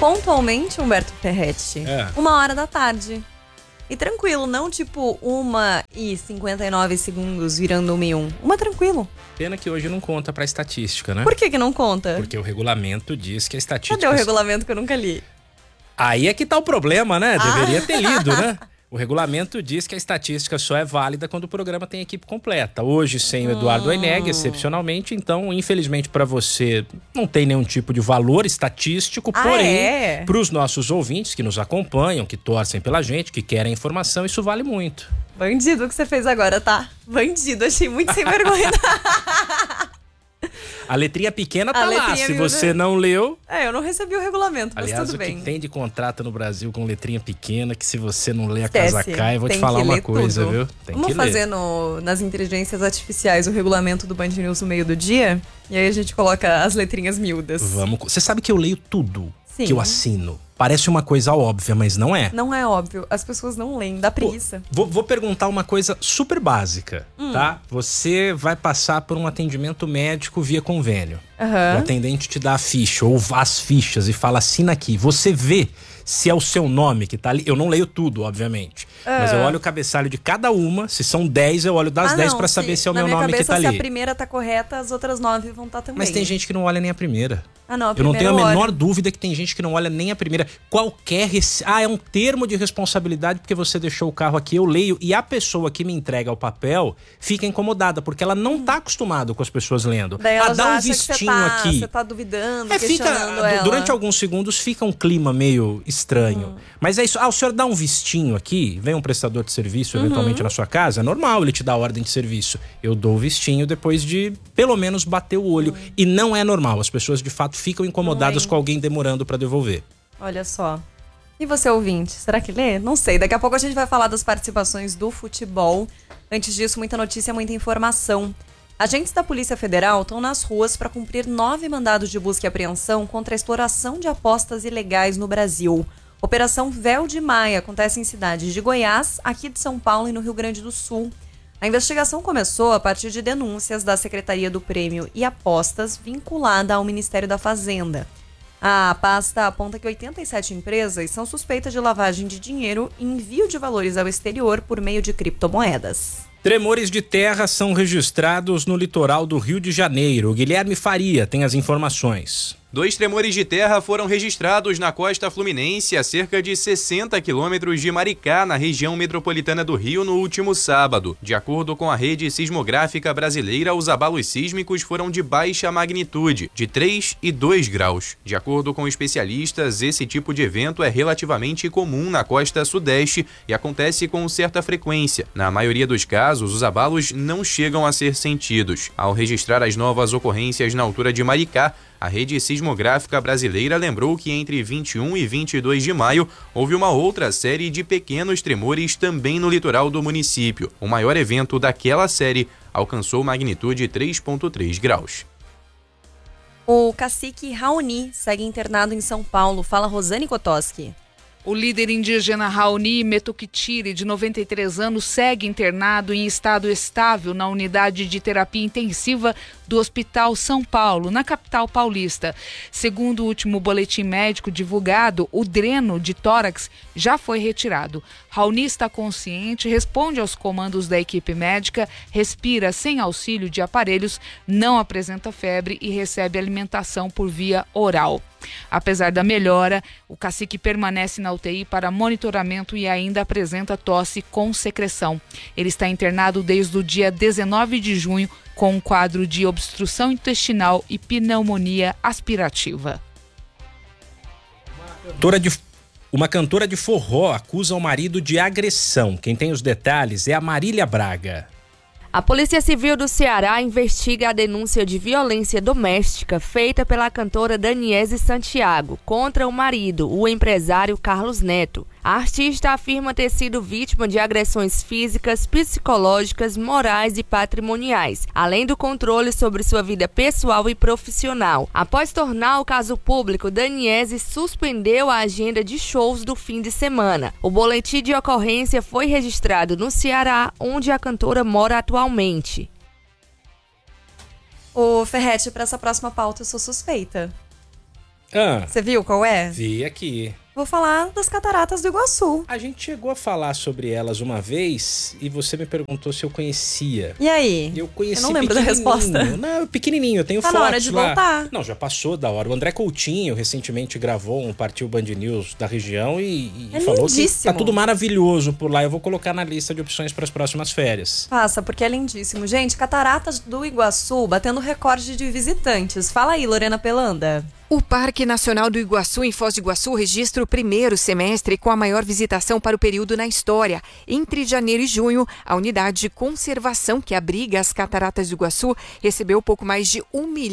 pontualmente, Humberto Ferretti, 1h da tarde. E tranquilo, não tipo 1h59 virando 1h01. Uma tranquilo. Pena que hoje não conta pra estatística, né? Por que não conta? Porque o regulamento diz que a estatística... Cadê o regulamento que eu nunca li? Aí é que tá o problema, né? Deveria ter lido, né? O regulamento diz que a estatística só é válida quando o programa tem equipe completa. Hoje, sem o Eduardo Oineg, excepcionalmente. Então, infelizmente, para você, não tem nenhum tipo de valor estatístico. Porém, para os nossos ouvintes que nos acompanham, que torcem pela gente, que querem informação, isso vale muito. Bandido o que você fez agora, tá? Bandido, achei muito sem vergonha. A letrinha pequena tá lá, se você não leu... eu não recebi o regulamento, mas aliás, tudo bem. Aliás, o que tem de contrato no Brasil com letrinha pequena, que se você não lê a casa cai, eu vou te falar uma coisa, viu? Vamos fazer nas inteligências artificiais o regulamento do Band News no meio do dia? E aí a gente coloca as letrinhas miúdas. Vamos. Você sabe que eu leio tudo que eu assino. Parece uma coisa óbvia, mas não é. Não é óbvio. As pessoas não leem, dá preguiça. Vou perguntar uma coisa super básica, tá? Você vai passar por um atendimento médico via convênio. O atendente te dá a ficha ou as fichas e fala, assina aqui. Você vê se é o seu nome que tá ali. Eu não leio tudo, obviamente. Mas eu olho o cabeçalho de cada uma. Se são 10, eu olho das 10 pra saber se é o meu nome que tá ali. Se a primeira tá correta, as outras 9 vão estar também. Mas tem gente que não olha nem a primeira. Eu não tenho a menor dúvida que tem gente que não olha nem a primeira. É um termo de responsabilidade porque você deixou o carro aqui, eu leio. E a pessoa que me entrega o papel fica incomodada, porque ela não tá acostumada com as pessoas lendo. Daí ela dá um vistinho aqui. Você tá duvidando, questionando ela. Durante alguns segundos fica um clima meio estranho. Mas é isso. O senhor dá um vistinho aqui, vem um prestador de serviço eventualmente na sua casa, é normal, ele te dá ordem de serviço. Eu dou o vistinho depois de pelo menos bater o olho. E não é normal, as pessoas de fato ficam incomodadas com alguém demorando pra devolver. Olha só. E você, ouvinte, será que lê? Não sei, daqui a pouco a gente vai falar das participações do futebol. Antes disso, muita notícia, muita informação. Agentes da Polícia Federal estão nas ruas para cumprir 9 mandados de busca e apreensão contra a exploração de apostas ilegais no Brasil. Operação Véu de Maia acontece em cidades de Goiás, aqui de São Paulo e no Rio Grande do Sul. A investigação começou a partir de denúncias da Secretaria do Prêmio e Apostas vinculada ao Ministério da Fazenda. A pasta aponta que 87 empresas são suspeitas de lavagem de dinheiro e envio de valores ao exterior por meio de criptomoedas. Tremores de terra são registrados no litoral do Rio de Janeiro. Guilherme Faria tem as informações. 2 tremores de terra foram registrados na costa fluminense a cerca de 60 quilômetros de Maricá, na região metropolitana do Rio, no último sábado. De acordo com a rede sismográfica brasileira, os abalos sísmicos foram de baixa magnitude, de 3 e 2 graus. De acordo com especialistas, esse tipo de evento é relativamente comum na costa sudeste e acontece com certa frequência. Na maioria dos casos, os abalos não chegam a ser sentidos. Ao registrar as novas ocorrências na altura de Maricá, a rede sismográfica brasileira lembrou que entre 21 e 22 de maio houve uma outra série de pequenos tremores também no litoral do município. O maior evento daquela série alcançou magnitude 3,3 graus. O cacique Raoni segue internado em São Paulo. Fala, Rosane Kotoski. O líder indígena Raoni Metukitiri, de 93 anos, segue internado em estado estável na unidade de terapia intensiva do Hospital São Paulo, na capital paulista. Segundo o último boletim médico divulgado, o dreno de tórax já foi retirado. Raoni está consciente, responde aos comandos da equipe médica, respira sem auxílio de aparelhos, não apresenta febre e recebe alimentação por via oral. Apesar da melhora, o cacique permanece na UTI para monitoramento e ainda apresenta tosse com secreção. Ele está internado desde o dia 19 de junho com um quadro de obstrução intestinal e pneumonia aspirativa. Uma cantora de forró acusa o marido de agressão. Quem tem os detalhes é a Marília Braga. A Polícia Civil do Ceará investiga a denúncia de violência doméstica feita pela cantora Daniese Santiago contra o marido, o empresário Carlos Neto. A artista afirma ter sido vítima de agressões físicas, psicológicas, morais e patrimoniais, além do controle sobre sua vida pessoal e profissional. Após tornar o caso público, Daniese suspendeu a agenda de shows do fim de semana. O boletim de ocorrência foi registrado no Ceará, onde a cantora mora atualmente. Ô, Ferretti, para essa próxima pauta eu sou suspeita. Você viu qual é? Vi aqui. Vou falar das Cataratas do Iguaçu. A gente chegou a falar sobre elas uma vez e você me perguntou se eu conhecia. E aí? Eu conheci. Eu não lembro da resposta. Não, pequenininho, eu tenho Tá fotos na hora de lá. voltar. Não, já passou da hora. O André Coutinho recentemente gravou um Partiu Band News da região e falou lindíssimo. que tá tudo maravilhoso por lá. Eu vou colocar na lista de opções para as próximas férias. Passa, porque é lindíssimo. Gente, Cataratas do Iguaçu batendo recorde de visitantes. Fala aí, Lorena Pelanda. O Parque Nacional do Iguaçu, em Foz do Iguaçu, registra o primeiro semestre com a maior visitação para o período na história. Entre janeiro e junho, a unidade de conservação que abriga as Cataratas do Iguaçu recebeu pouco mais de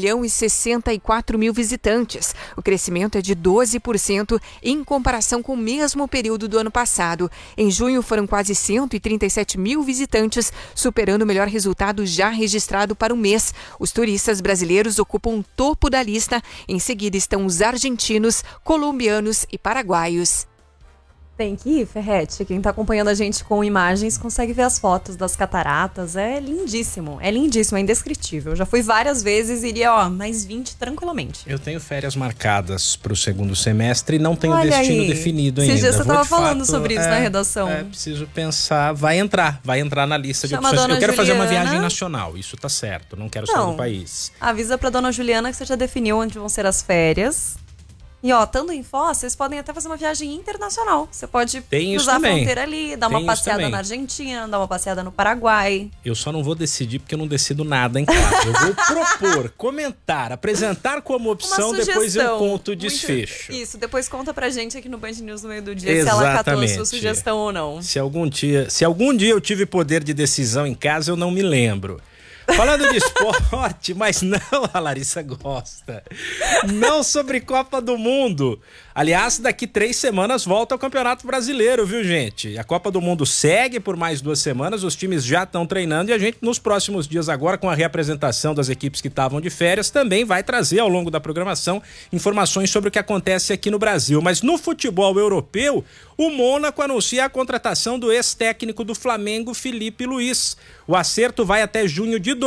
1.064.000 visitantes. O crescimento é de 12% em comparação com o mesmo período do ano passado. Em junho, foram quase 137.000 visitantes, superando o melhor resultado já registrado para o mês. Os turistas brasileiros ocupam o topo da lista. Em seguida, estão os argentinos, colombianos e paraguaios. Tem que ir, Ferretti. Quem tá acompanhando a gente com imagens consegue ver as fotos das cataratas. É lindíssimo, é indescritível. Já fui várias vezes e iria, mais 20 tranquilamente. Eu tenho férias marcadas pro segundo semestre e não tenho destino aí. definido ainda. Esses dias você Vou, tava de falando fato, sobre isso na redação. Preciso pensar. Vai entrar na lista de Chama a opções. dona Eu quero fazer uma Juliana. viagem nacional, isso tá certo. Não quero sair do país. Avisa pra dona Juliana que você já definiu onde vão ser as férias. E estando em Foz, vocês podem até fazer uma viagem internacional. Você pode cruzar a fronteira ali, dar uma passeada na Argentina, dar uma passeada no Paraguai. Eu só não vou decidir porque eu não decido nada em casa. Eu vou propor, comentar, apresentar como opção, depois eu conto o desfecho. Isso, depois conta pra gente aqui no Band News no meio do dia se ela catou a sua sugestão ou não. Se algum dia eu tive poder de decisão em casa, eu não me lembro. Falando de esporte, mas não, a Larissa gosta. Não sobre Copa do Mundo. Aliás, daqui 3 semanas volta ao Campeonato Brasileiro, viu, gente? A Copa do Mundo segue por mais 2 semanas, os times já estão treinando e a gente, nos próximos dias agora, com a reapresentação das equipes que estavam de férias, também vai trazer ao longo da programação informações sobre o que acontece aqui no Brasil. Mas no futebol europeu, o Mônaco anuncia a contratação do ex-técnico do Flamengo, Felipe Luiz. O acerto vai até junho de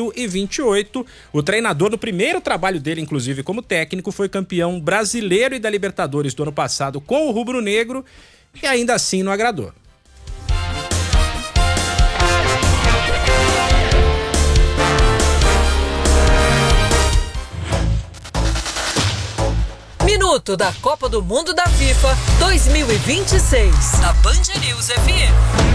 2028. O treinador, no primeiro trabalho dele, inclusive como técnico, foi campeão brasileiro e da Libertadores do ano passado com o rubro-negro e ainda assim não agradou. Minuto da Copa do Mundo da FIFA 2026. Na Band News FM.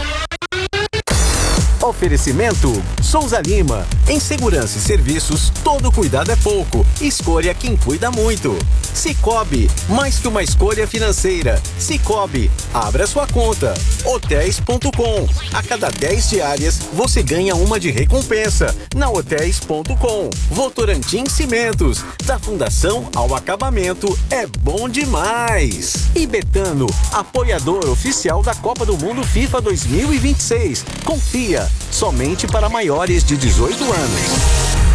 Oferecimento Souza Lima. Em segurança e serviços, todo cuidado é pouco. Escolha quem cuida muito. Cicobi, mais que uma escolha financeira. Cicobi, abra sua conta. Hotéis.com. A cada 10 diárias, você ganha uma de recompensa. Na Hotéis.com. Votorantim Cimentos. Da fundação ao acabamento, é bom demais. E Betano, apoiador oficial da Copa do Mundo FIFA 2026. Confia. Somente para maiores de 18 anos.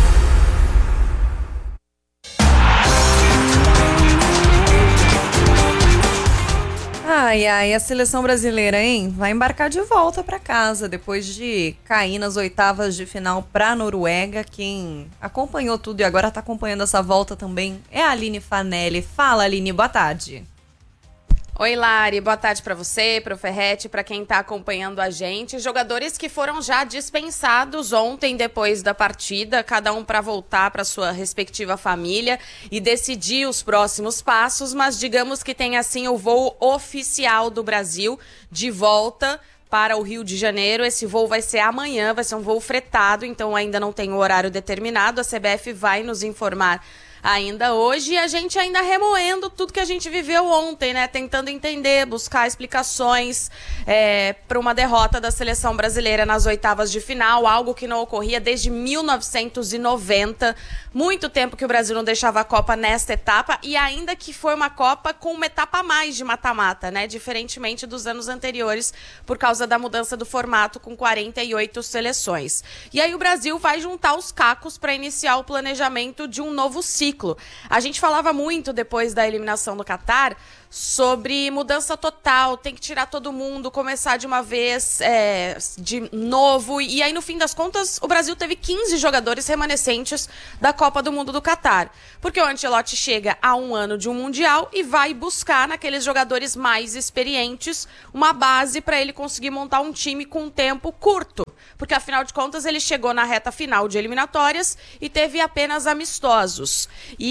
Ai, a seleção brasileira, hein? Vai embarcar de volta para casa depois de cair nas oitavas de final para a Noruega. Quem acompanhou tudo e agora tá acompanhando essa volta também é a Aline Fanelli. Fala, Aline, boa tarde. Oi, Lari, boa tarde para você, para o Ferretti, para quem está acompanhando a gente. Jogadores que foram já dispensados ontem depois da partida, cada um para voltar para sua respectiva família e decidir os próximos passos, mas digamos que tem assim o voo oficial do Brasil de volta para o Rio de Janeiro. Esse voo vai ser amanhã, vai ser um voo fretado, então ainda não tem o horário determinado. A CBF vai nos informar ainda hoje, e a gente ainda remoendo tudo que a gente viveu ontem, né? Tentando entender, buscar explicações para uma derrota da seleção brasileira nas oitavas de final, algo que não ocorria desde 1990. Muito tempo que o Brasil não deixava a Copa nesta etapa, e ainda que foi uma Copa com uma etapa a mais de mata-mata, né? Diferentemente dos anos anteriores, por causa da mudança do formato com 48 seleções. E aí o Brasil vai juntar os cacos para iniciar o planejamento de um novo ciclo ciclo. A gente falava muito depois da eliminação do Catar sobre mudança total, tem que tirar todo mundo, começar de uma vez de novo. E aí, no fim das contas, o Brasil teve 15 jogadores remanescentes da Copa do Mundo do Catar. Porque o Ancelotti chega a 1 ano de um Mundial e vai buscar naqueles jogadores mais experientes uma base para ele conseguir montar um time com um tempo curto. Porque, afinal de contas, ele chegou na reta final de eliminatórias e teve apenas amistosos.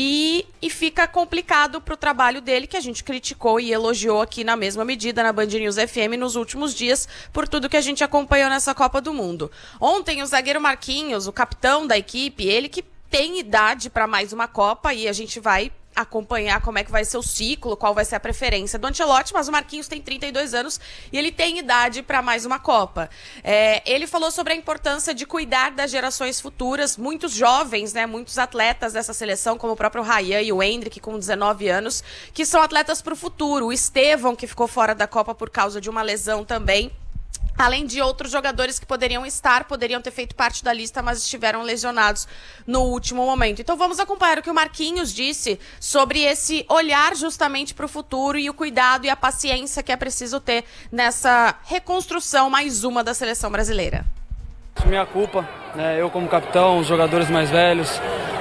E fica complicado para o trabalho dele, que a gente criticou e elogiou aqui na mesma medida na Band News FM nos últimos dias, por tudo que a gente acompanhou nessa Copa do Mundo. Ontem, o zagueiro Marquinhos, o capitão da equipe, ele que tem idade para mais uma Copa, e a gente vai acompanhar como é que vai ser o ciclo, qual vai ser a preferência do Ancelotti, mas o Marquinhos tem 32 anos e ele tem idade para mais uma Copa. Ele falou sobre a importância de cuidar das gerações futuras, muitos jovens, né, muitos atletas dessa seleção, como o próprio Ryan e o Endrick, com 19 anos, que são atletas para o futuro. O Estevão, que ficou fora da Copa por causa de uma lesão também. Além de outros jogadores que poderiam ter feito parte da lista, mas estiveram lesionados no último momento. Então vamos acompanhar o que o Marquinhos disse sobre esse olhar justamente para o futuro e o cuidado e a paciência que é preciso ter nessa reconstrução, mais uma, da seleção brasileira. Assumir a culpa, né? Eu como capitão, os jogadores mais velhos,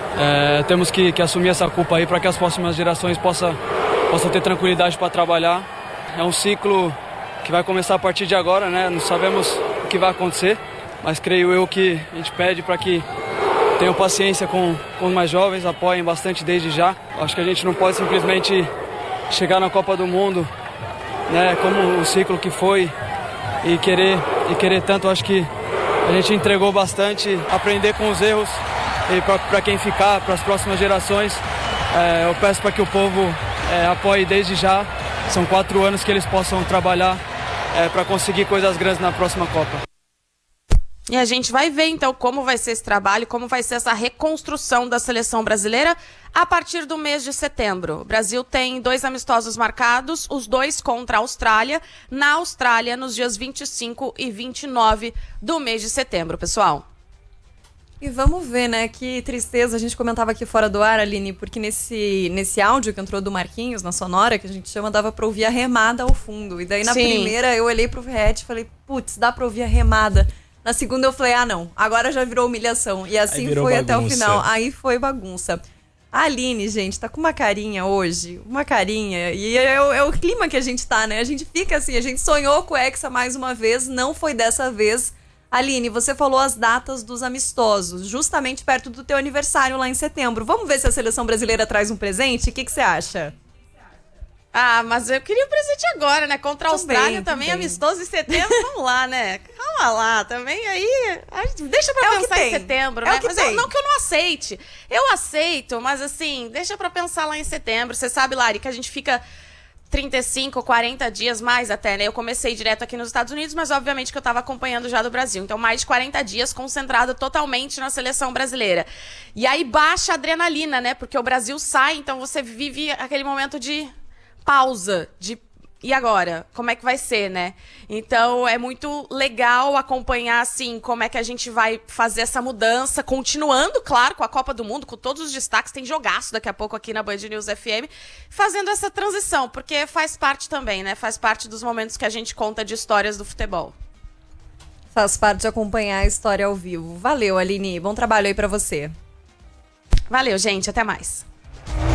temos que assumir essa culpa aí para que as próximas gerações possam ter tranquilidade para trabalhar. É um ciclo que vai começar a partir de agora, né? Não sabemos o que vai acontecer, mas creio eu que a gente pede para que tenham paciência com os mais jovens, apoiem bastante desde já. Acho que a gente não pode simplesmente chegar na Copa do Mundo, né, como o ciclo que foi e querer tanto. Acho que a gente entregou bastante, aprender com os erros, e para quem ficar, para as próximas gerações, eu peço para que o povo apoie desde já. São 4 anos que eles possam trabalhar para conseguir coisas grandes na próxima Copa. E a gente vai ver, então, como vai ser esse trabalho, como vai ser essa reconstrução da seleção brasileira a partir do mês de setembro. O Brasil tem 2 amistosos marcados, os 2 contra a Austrália, na Austrália, nos dias 25 e 29 do mês de setembro, pessoal. E vamos ver, né, que tristeza, a gente comentava aqui fora do ar, Aline, porque nesse áudio que entrou do Marquinhos, na sonora, que a gente chama, dava pra ouvir a remada ao fundo. E daí na primeira eu olhei pro Ferretti e falei, putz, dá pra ouvir a remada. Na segunda eu falei, não, agora já virou humilhação. E assim foi bagunça. Até o final, aí foi bagunça. A Aline, gente, tá com uma carinha hoje, e é o clima que a gente tá, né? A gente fica assim, a gente sonhou com o Hexa mais uma vez, não foi dessa vez. Aline, você falou as datas dos amistosos, justamente perto do teu aniversário lá em setembro. Vamos ver se a seleção brasileira traz um presente? O que você acha? Mas eu queria um presente agora, né? Contra a Austrália também, amistoso em setembro. Vamos lá, né? Calma lá, também aí... Deixa pra pensar em setembro, né? Mas não que eu não aceite. Eu aceito, mas assim, deixa pra pensar lá em setembro. Você sabe, Lari, que a gente fica 35, 40 dias mais até, né? Eu comecei direto aqui nos Estados Unidos, mas obviamente que eu tava acompanhando já do Brasil. Então, mais de 40 dias concentrado totalmente na seleção brasileira. E aí baixa a adrenalina, né? Porque o Brasil sai, então você vive aquele momento de pausa, e agora? Como é que vai ser, né? Então, é muito legal acompanhar, assim, como é que a gente vai fazer essa mudança, continuando, claro, com a Copa do Mundo, com todos os destaques, tem jogaço daqui a pouco aqui na Band News FM, fazendo essa transição, porque faz parte também, né? Faz parte dos momentos que a gente conta de histórias do futebol. Faz parte de acompanhar a história ao vivo. Valeu, Aline. Bom trabalho aí pra você. Valeu, gente. Até mais.